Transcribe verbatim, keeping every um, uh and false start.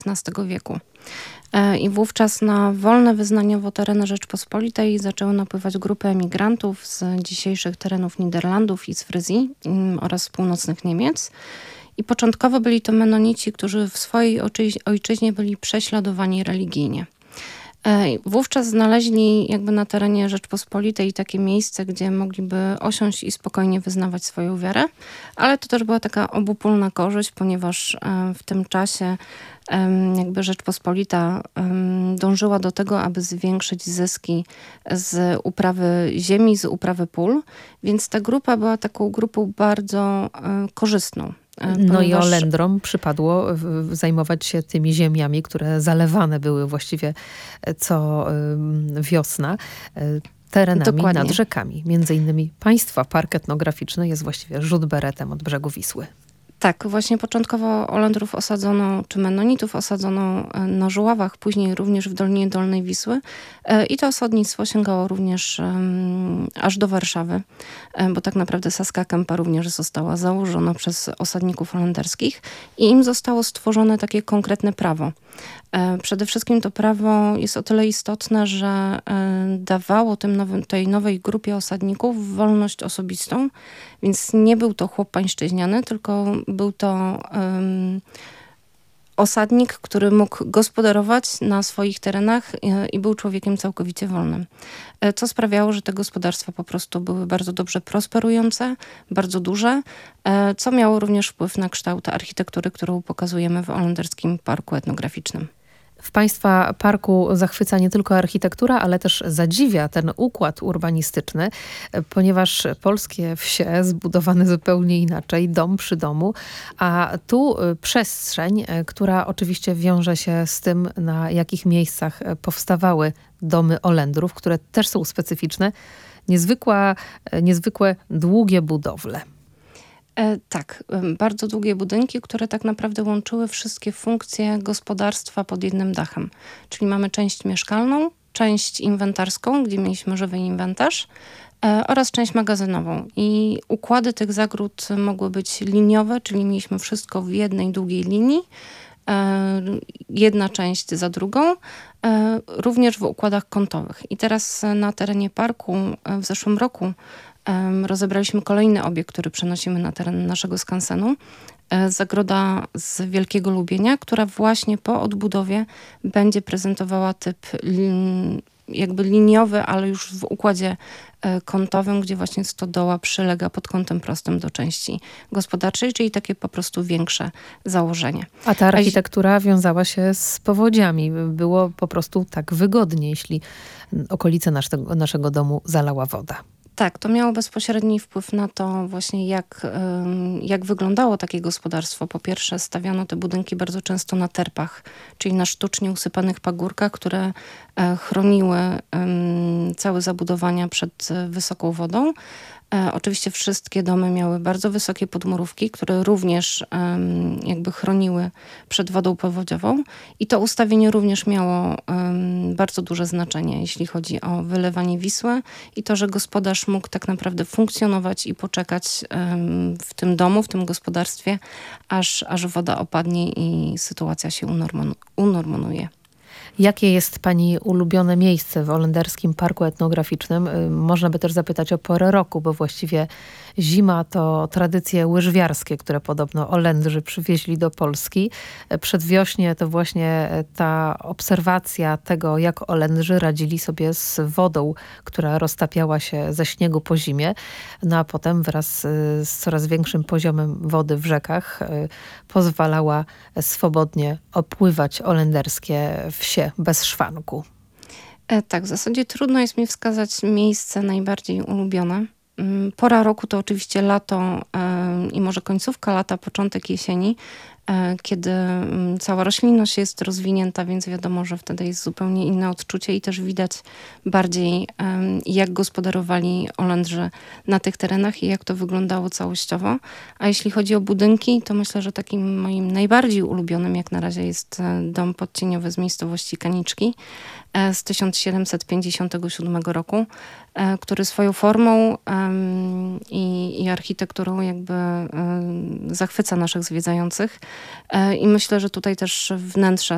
szesnastego wieku. E, I wówczas na wolne wyznaniowo tereny Rzeczpospolitej zaczęły napływać grupy emigrantów z dzisiejszych terenów Niderlandów i z Fryzji mm, oraz z północnych Niemiec. I początkowo byli to menonici, którzy w swojej ojczyź- ojczyźnie byli prześladowani religijnie. E, Wówczas znaleźli jakby na terenie Rzeczpospolitej takie miejsce, gdzie mogliby osiąść i spokojnie wyznawać swoją wiarę, ale to też była taka obopólna korzyść, ponieważ e, w tym czasie em, jakby Rzeczpospolita em, dążyła do tego, aby zwiększyć zyski z uprawy ziemi, z uprawy pól, więc ta grupa była taką grupą bardzo e, korzystną. e, No i ponieważ- Olendrom przypadło w- w- zajmować się tymi ziemiami, które zalewane były właściwie co ym, wiosna, y, terenami Dokładnie. nad rzekami. Między innymi Państwa Park Etnograficzny jest właściwie rzut beretem od brzegu Wisły. Tak, właśnie początkowo Olendrów osadzono, czy Menonitów osadzono e, na Żuławach, później również w Dolinie Dolnej Wisły. E, I to osadnictwo sięgało również em, aż do Warszawy, e, bo tak naprawdę Saska Kępa również została założona przez osadników holenderskich i im zostało stworzone takie konkretne prawo. E, Przede wszystkim to prawo jest o tyle istotne, że e, dawało tym nowym, tej nowej grupie osadników wolność osobistą, więc nie był to chłop pańszczyźniany, tylko był to em, osadnik, który mógł gospodarować na swoich terenach e, i był człowiekiem całkowicie wolnym. E, Co sprawiało, że te gospodarstwa po prostu były bardzo dobrze prosperujące, bardzo duże, e, co miało również wpływ na kształt architektury, którą pokazujemy w Olenderskim Parku Etnograficznym. W Państwa parku zachwyca nie tylko architektura, ale też zadziwia ten układ urbanistyczny, ponieważ polskie wsie zbudowane zupełnie inaczej, dom przy domu, a tu y, przestrzeń, y, która oczywiście wiąże się z tym, na jakich miejscach y, powstawały domy Olendrów, które też są specyficzne, niezwykła, y, niezwykłe długie budowle. E, tak, em, bardzo długie budynki, które tak naprawdę łączyły wszystkie funkcje gospodarstwa pod jednym dachem. Czyli mamy część mieszkalną, część inwentarską, gdzie mieliśmy żywy inwentarz e, oraz część magazynową. I układy tych zagród mogły być liniowe, czyli mieliśmy wszystko w jednej długiej linii, e, jedna część za drugą, e, również w układach kątowych. I teraz e, na terenie parku e, w zeszłym roku Em, rozebraliśmy kolejny obiekt, który przenosimy na teren naszego skansenu. E, Zagroda z Wielkiego Lubienia, która właśnie po odbudowie będzie prezentowała typ lin, jakby liniowy, ale już w układzie e, kątowym, gdzie właśnie stodoła przylega pod kątem prostym do części gospodarczej, czyli takie po prostu większe założenie. A ta architektura wiązała się z powodziami. Było po prostu tak wygodnie, jeśli okolice naszego, naszego domu zalała woda. Tak, to miało bezpośredni wpływ na to właśnie jak, ym, jak wyglądało takie gospodarstwo. Po pierwsze stawiano te budynki bardzo często na terpach, czyli na sztucznie usypanych pagórkach, które e, chroniły ym, całe zabudowania przed e, wysoką wodą. E, oczywiście wszystkie domy miały bardzo wysokie podmurówki, które również em, jakby chroniły przed wodą powodziową i to ustawienie również miało em, bardzo duże znaczenie, jeśli chodzi o wylewanie Wisły i to, że gospodarz mógł tak naprawdę funkcjonować i poczekać em, w tym domu, w tym gospodarstwie, aż, aż woda opadnie i sytuacja się unormon- unormonuje. Jakie jest Pani ulubione miejsce w Olenderskim Parku Etnograficznym? Y, Można by też zapytać o porę roku, bo właściwie zima to tradycje łyżwiarskie, które podobno Olendrzy przywieźli do Polski. Y, Przedwiośnie to właśnie y, ta obserwacja tego, jak Olendrzy radzili sobie z wodą, która roztapiała się ze śniegu po zimie. No a potem wraz y, z coraz większym poziomem wody w rzekach y, pozwalała swobodnie opływać olenderskie wsie bez szwanku. E, tak, w zasadzie trudno jest mi wskazać miejsce najbardziej ulubione. Mm, Pora roku to oczywiście lato e, i może końcówka lata, początek jesieni, e, kiedy mm, cała roślinność jest rozwinięta, więc wiadomo, że wtedy jest zupełnie inne odczucie i też widać bardziej em, jak gospodarowali Olendrzy na tych terenach i jak to wyglądało całościowo. A jeśli chodzi o budynki, to myślę, że takim moim najbardziej ulubionym jak na razie jest e, dom podcieniowy z miejscowości Kaniczki e, z tysiąc siedemset pięćdziesiątego siódmego roku, e, który swoją formą em, i, i architekturą jakby em, zachwyca naszych zwiedzających. E, I myślę, że tutaj też wnętrze